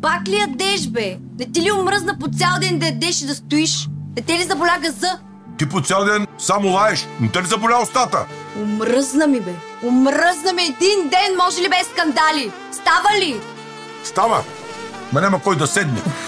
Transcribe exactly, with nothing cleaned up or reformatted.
Пак ли ядеш, бе? Не ти ли омръзна по цял ден да ядеш и да стоиш? Не те ли заболя газа? Ти по цял ден само лаеш. Не те ли заболя устата? Омръзна ми, бе. Омръзна ми. Един ден може ли без скандали? Става ли? Става. Ма няма кой да седне.